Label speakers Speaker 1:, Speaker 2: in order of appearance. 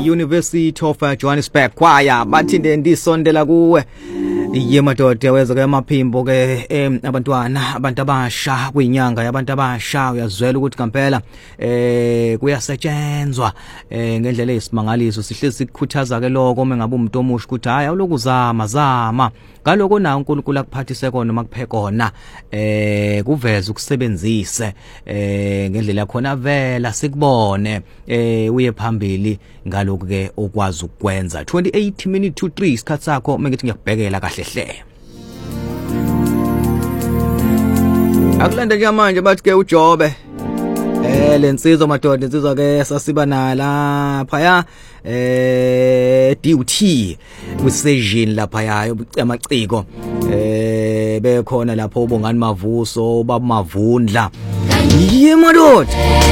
Speaker 1: University of Johannesburg choir bathinde ndisondela kuwe ye madoda weza ke maphimbo ke abantwana abantu abasha kwinyanga yabantu abasha uyazwela ukuthi kampela kuyasetshenzwa ngendlela esimangaliso sihle sikhuthaza ke lokho mengabe umuntu omusha ukuthi hayi awulokuzama zama ngaloko na uNkulunkulu akuphathise kona makuphe kona kuveza ukusebenzise ngendlela yakhona vela sikubone uye phambili ngaloko ke okwazi ukwenza 28 minutes to 3 isikhathi sakho mengithi ngiyakubhekela kahle hle akulanda nje manje bathi ke uJobe lensizwa madoda insizwa ke sasiba nala phaya duty kusejini lapha yayo amaciko bekhona lapho bongani mavuso babamavundla ye madoda